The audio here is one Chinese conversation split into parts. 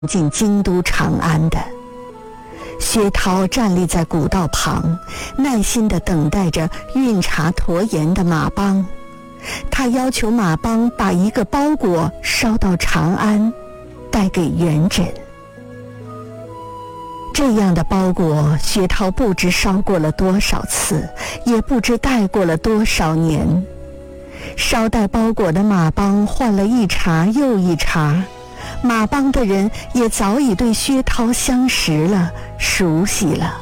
进京都长安的。薛涛站立在古道旁，耐心地等待着运茶驮盐的马帮。他要求马帮把一个包裹捎到长安，带给元稹。这样的包裹，薛涛不知捎过了多少次，也不知带过了多少年。捎带包裹的马帮换了一茬又一茬，马帮的人也早已对薛涛相识了，熟悉了。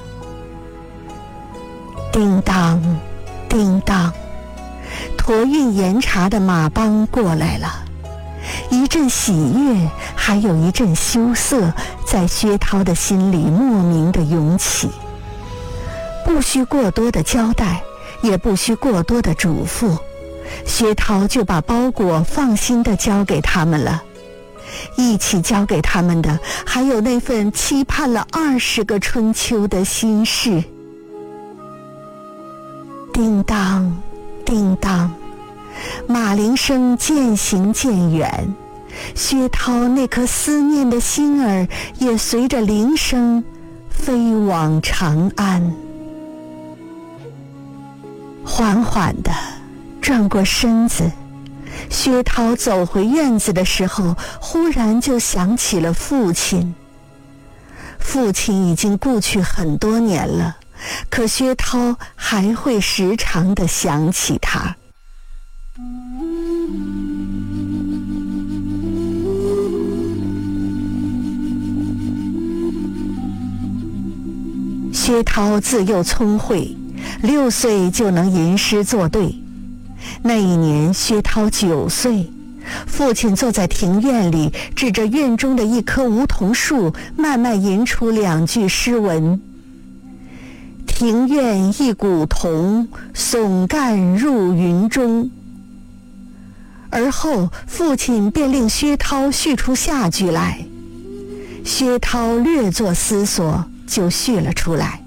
叮当叮当，驮运盐茶的马帮过来了，一阵喜悦，还有一阵羞涩，在薛涛的心里莫名的涌起。不需过多的交代，也不需过多的嘱咐，薛涛就把包裹放心地交给他们了。一起交给他们的，还有那份期盼了20个春秋的心事。叮当叮当，马铃声渐行渐远，薛涛那颗思念的心儿也随着铃声飞往长安。缓缓地转过身子，薛涛走回院子的时候，忽然就想起了父亲。父亲已经故去很多年了，可薛涛还会时常地想起他。薛涛自幼聪慧，6岁就能吟诗作对。那一年薛涛9岁，父亲坐在庭院里，指着院中的一棵梧桐树，慢慢吟出2句诗文：庭院一古桐，耸干入云中。而后父亲便令薛涛续出下句来，薛涛略作思索，就续了出来：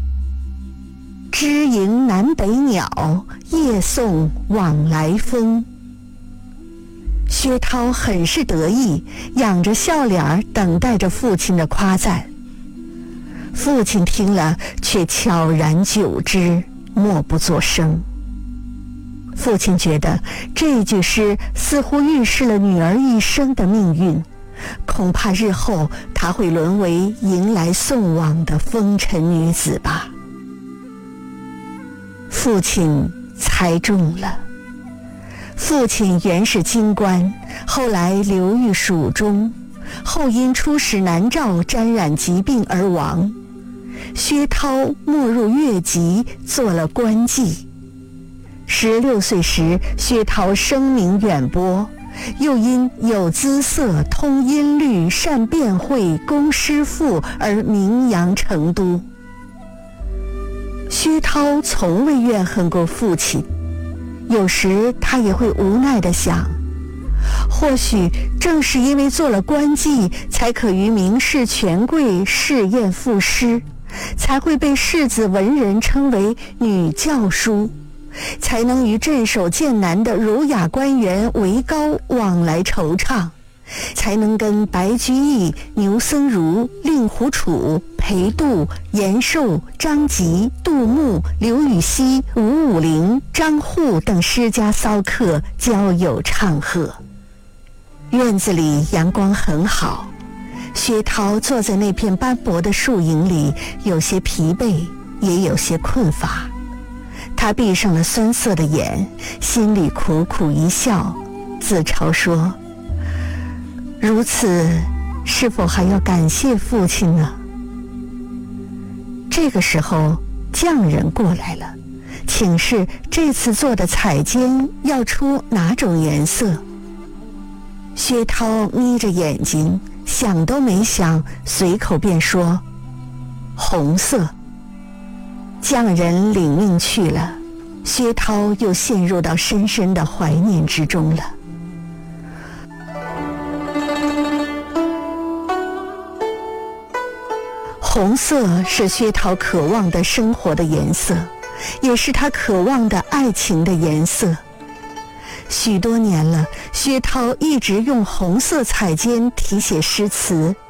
知迎南北鸟，夜送往来风。薛涛很是得意，仰着笑脸等待着父亲的夸赞。父亲听了却悄然久之，默不作声。父亲觉得这句诗似乎预示了女儿一生的命运，恐怕日后她会沦为迎来送往的风尘女子吧。父亲猜中了。父亲原是京官，后来流寓蜀中，后因出使南诏沾染疾病而亡。薛涛没入越籍，做了官妓。16岁时，薛涛声名远播，又因有姿色、通音律、善辩会、工诗赋而名扬成都。薛涛从未怨恨过父亲，有时他也会无奈地想，或许正是因为做了官妓，才可于名士权贵试验赋诗，才会被士子文人称为女教书，才能与镇守剑南的儒雅官员韦高往来惆怅，才能跟白居易、牛僧孺、令狐楚、裴度、延寿、张籍、杜牧、刘禹锡、吴武陵、张祜等诗家骚客交友唱和。院子里阳光很好，薛涛坐在那片斑驳的树影里，有些疲惫，也有些困乏。他闭上了酸涩的眼，心里苦苦一笑，自嘲说：如此，是否还要感谢父亲呢？这个时候，匠人过来了，请示这次做的彩笺要出哪种颜色。薛涛眯着眼睛，想都没想，随口便说：红色。匠人领命去了，薛涛又陷入到深深的怀念之中了。红色是薛涛渴望的生活的颜色，也是他渴望的爱情的颜色。许多年了，薛涛一直用红色彩笺题写诗词，